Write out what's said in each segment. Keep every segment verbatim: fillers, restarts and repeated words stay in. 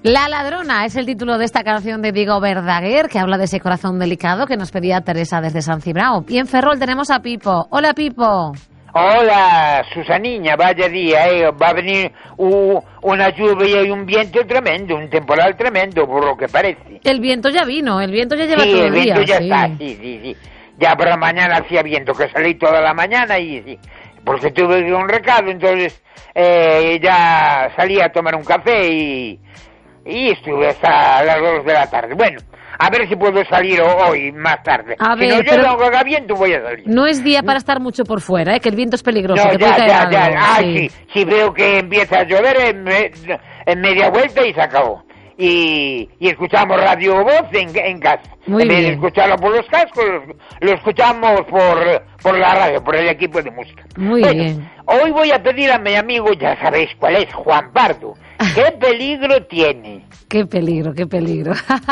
La ladrona es el título de esta canción de Diego Verdaguer, que habla de ese corazón delicado que nos pedía Teresa desde San Cibrao. Y en Ferrol tenemos a Pipo. Hola, Pipo. Hola, Susaniña, vaya día, eh. Va a venir uh, una lluvia y un viento tremendo, un temporal tremendo, por lo que parece. El viento ya vino, el viento ya lleva sí, todo el día. Sí, el viento ya sí. está, sí, sí, sí. Ya por la mañana hacía viento, que salí toda la mañana y sí, porque tuve un recado, entonces eh, ya salí a tomar un café y, y estuve hasta las dos de la tarde. Bueno, a ver si puedo salir hoy más tarde. A si ver, no, yo pero no haga viento voy a salir. No es día para estar mucho por fuera, ¿eh? Que el viento es peligroso. No, que ya, puede ya, caer ya. algo, Ah, sí. sí. Si veo que empieza a llover en, me, en media vuelta y se acabó. Y, y escuchamos Radio Voz en, en casa. Muy en vez bien. de escucharlo por los cascos, lo, lo escuchamos por, por la radio, por el equipo de música. Muy bueno, bien. Hoy voy a pedir a mi amigo, ya sabéis cuál es, Juan Pardo. ¿Qué peligro tiene? Qué peligro, qué peligro.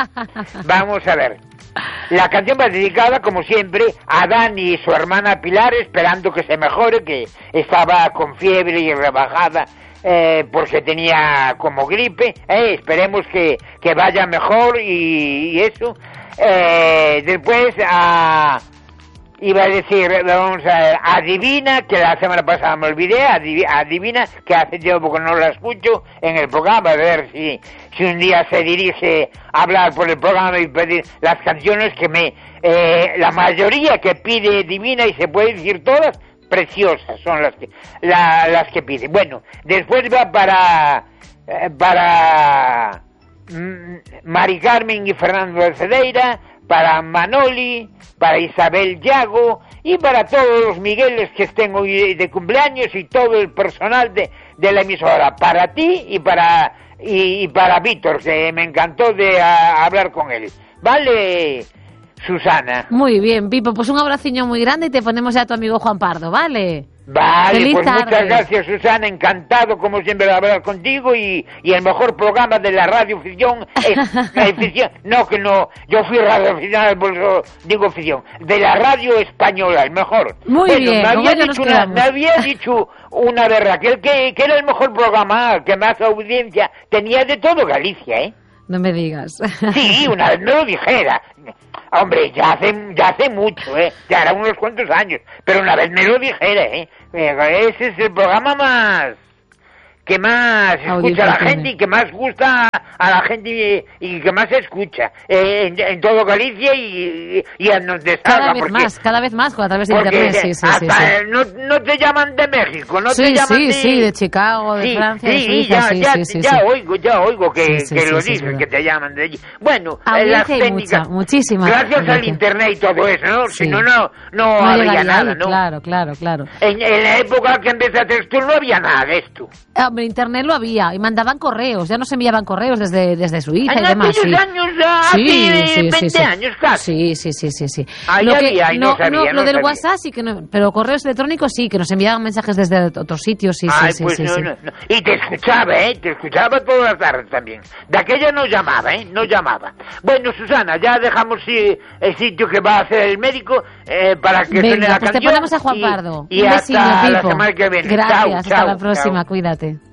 Vamos a ver. La canción va dedicada, como siempre, a Dani y su hermana Pilar, esperando que se mejore, que estaba con fiebre y rebajada eh, porque tenía como gripe. Eh, esperemos que, que vaya mejor y, y eso. Eh, después a... Iba a decir, vamos a ver, adivina, que la semana pasada me olvidé, adivina, que hace tiempo que no la escucho en el programa, a ver si, si un día se dirige a hablar por el programa y pedir las canciones que me, eh, la mayoría que pide Divina, y se puede decir todas, preciosas son las que, la, las que pide. Bueno, después va para, eh, para mm, Mari Carmen y Fernando de Cedeira, para Manoli, para Isabel Yago y para todos los Migueles que estén hoy de cumpleaños y todo el personal de, de la emisora, para ti y para y, y para Víctor, que me encantó de a, hablar con él. ¿Vale, Susana? Muy bien, Pipo, pues un abraciño muy grande y te ponemos ya a tu amigo Juan Pardo, ¿vale? Vale, Feliz pues tarde. muchas gracias, Susana, encantado como siempre de hablar contigo y, y el mejor programa de la radioficción es la ficción, no que no, yo fui radioaficionado, por eso digo ficción, de la radio española, el mejor. Muy bueno, bien, me con había, ello nos dicho una, quedamos. me había dicho una verdad, que, que, que era el mejor programa, que más audiencia tenía de todo Galicia, ¿eh? No me digas. Sí, una vez me lo dijera. Hombre, ya hace, ya hace mucho, ¿eh? Ya eran unos cuantos años. Pero una vez me lo dijera, ¿eh? Ese es el programa más... que más escucha a la gente y que más gusta a la gente y, y que más escucha eh, en, en todo Galicia y, y en donde está. Cada vez porque, más, cada vez más, a través de porque internet, sí, sí, sí. hasta sí. No, no te llaman de México, no sí, te llaman sí, de... sí, de Chicago, de sí, Francia, de sí, Suiza, ya, sí, ya, sí, sí, ya sí. oigo, ya oigo que, Sí, sí, que sí, lo sí, dicen, sí, que te llaman de allí. Bueno, audiencia las hay técnicas... mucha, muchísima. Gracias al audiencia. internet y todo eso, ¿no? Sí. Si no, no, no, No habría llegaría nada, ahí, ¿no? claro, claro, claro. En, en la época que empezaste tú no había nada de esto. Hombre, internet lo había y mandaban correos, ya nos enviaban correos desde, desde Suiza y En demás. aquellos Sí. años, hace Sí, sí, sí, veinte sí. años casi. Sí, sí, sí, sí, sí. Ahí Lo que- había, y no sabía, no, no lo del sabía. WhatsApp sí que no, pero correos electrónicos sí, que nos enviaban mensajes desde otros sitios, sí, Ay, sí, pues sí, no, sí. no, no. Y te escuchaba, ¿eh? Te escuchaba todas las tardes también. De aquella no llamaba, ¿eh? No llamaba. Bueno, Susana, ya dejamos sí, el sitio que va a hacer el médico eh, para que Venga, suene la pues te canción. ponemos a Juan y- Pardo. Y, Un hasta besillo, la Pipo. semana que viene. Gracias, Chao, hasta chao, la próxima, chao. cuídate.